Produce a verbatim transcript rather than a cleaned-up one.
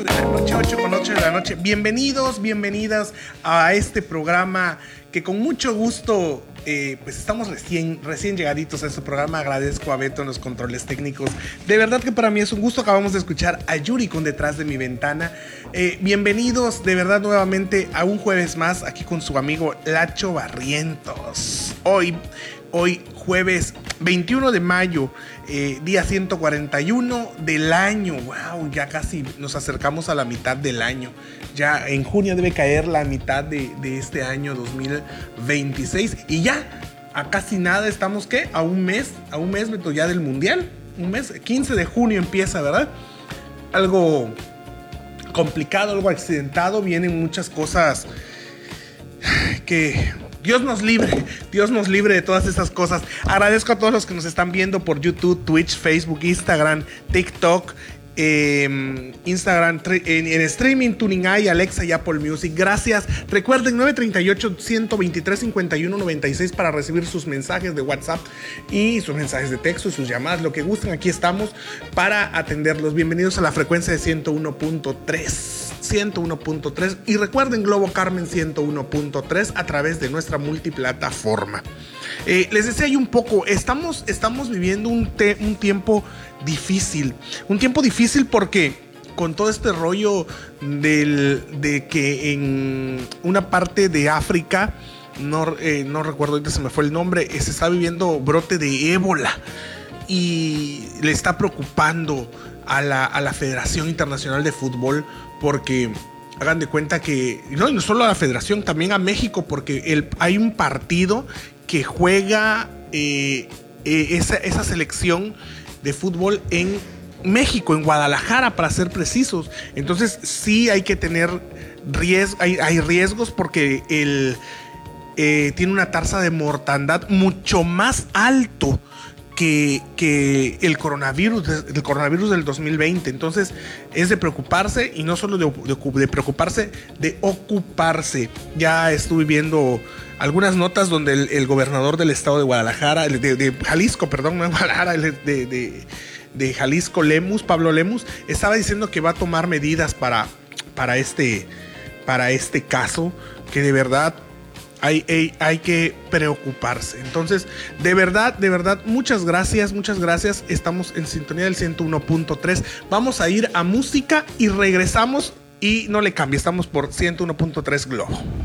De la noche, ocho con ocho de la noche. Bienvenidos, bienvenidas a este programa que con mucho gusto, eh, pues estamos recién, recién llegaditos a este programa. Agradezco a Beto en los controles técnicos. De verdad que para mí es un gusto. Acabamos de escuchar a Yuri con Detrás de mi ventana. Eh, bienvenidos de verdad nuevamente a un jueves más aquí con su amigo Lacho Barrientos. Hoy, hoy jueves veintiuno de mayo, eh, día ciento cuarenta y uno del año. Wow, ya casi nos acercamos a la mitad del año. Ya en junio debe caer la mitad de, de este año dos mil veintiséis. Y ya, a casi nada estamos, ¿qué? A un mes, a un mes, Beto, ya del mundial. Un mes, quince de junio empieza, ¿verdad? Algo complicado, algo accidentado. Vienen muchas cosas que... Dios nos libre, Dios nos libre de todas esas cosas. Agradezco a todos los que nos están viendo por YouTube, Twitch, Facebook, Instagram, TikTok, eh, Instagram, en, en streaming, Tuning i, Alexa y Apple Music. Gracias. Recuerden nueve tres ocho, uno dos tres, cinco uno nueve seis para recibir sus mensajes de WhatsApp y sus mensajes de texto, sus llamadas, lo que gusten. Aquí estamos para atenderlos. Bienvenidos a la frecuencia de ciento uno punto tres. ciento uno punto tres y recuerden Globo Carmen ciento uno punto tres a través de nuestra multiplataforma. Eh, les decía yo un poco, estamos, estamos viviendo un, te, un tiempo difícil, un tiempo difícil porque con todo este rollo del, de que en una parte de África, no, eh, no recuerdo, ahorita se me fue el nombre, eh, se está viviendo brote de ébola y le está preocupando a la, a la Federación Internacional de Fútbol porque hagan de cuenta que, no, y no solo a la Federación, también a México, porque el, hay un partido que juega eh, eh, esa, esa selección de fútbol en México, en Guadalajara, para ser precisos. Entonces sí hay que tener riesgos, hay, hay riesgos porque el, eh, tiene una tasa de mortandad mucho más alto Que, que el coronavirus, el coronavirus del dos mil veinte. Entonces es de preocuparse y no solo de, de, de preocuparse, de ocuparse. Ya estuve viendo algunas notas donde el, el gobernador del estado de Guadalajara, de, de Jalisco, perdón, no de Guadalajara, de, de, de Jalisco, Lemus, Pablo Lemus, estaba diciendo que va a tomar medidas para, para, este, para este caso, que de verdad Hay, hay, hay que preocuparse. Entonces, de verdad, de verdad, muchas gracias, muchas gracias. Estamos en sintonía del ciento uno punto tres. Vamos a ir a música y regresamos. Y no le cambie, estamos por ciento uno punto tres Globo.